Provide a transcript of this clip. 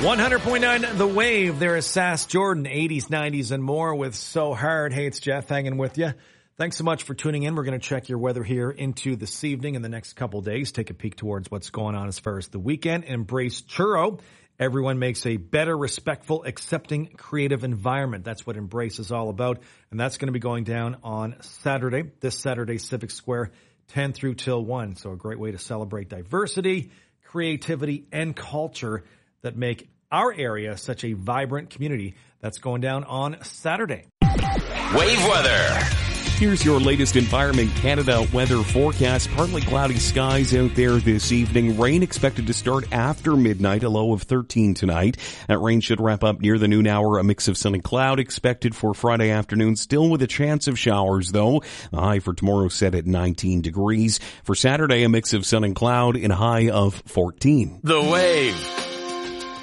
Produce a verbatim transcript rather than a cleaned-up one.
one hundred point nine The Wave. There is Sass Jordan, eighties, nineties, and more with So Hard. Hey, it's Jeff hanging with you. Thanks so much for tuning in. We're going to check your weather here into this evening and the next couple days. Take a peek towards what's going on as far as the weekend. Embrace churro. Everyone makes a better, respectful, accepting, creative environment. That's what Embrace is all about. And that's going to be going down on Saturday, this Saturday, Civic Square, ten through till one. So a great way to celebrate diversity, creativity, and culture that make our area such a vibrant community. That's going down on Saturday. Wave weather. Here's your latest Environment Canada weather forecast. Partly cloudy skies out there this evening. Rain expected to start after midnight, a low of thirteen tonight. That rain should wrap up near the noon hour. A mix of sun and cloud expected for Friday afternoon, still with a chance of showers though. The high for tomorrow set at nineteen degrees. For Saturday, a mix of sun and cloud and a high of fourteen. The Wave.